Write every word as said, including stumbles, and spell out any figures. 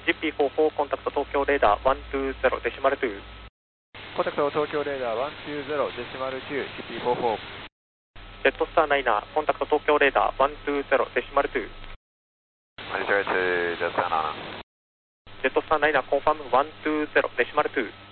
ジーピーフォーフォー コンタクト東京レーダーいちにゼロデシマルに。 コンタクト東京レーダーいちにゼロデシマルに、ジーピーフォーフォー。 ジェットスターナイナー、コンタクト東京レーダーいちにゼロデシマルに。 いちにゼロ、ジェットスターナイナー。 ジェットスターナイナー、コンファームいちにゼロデシマルに。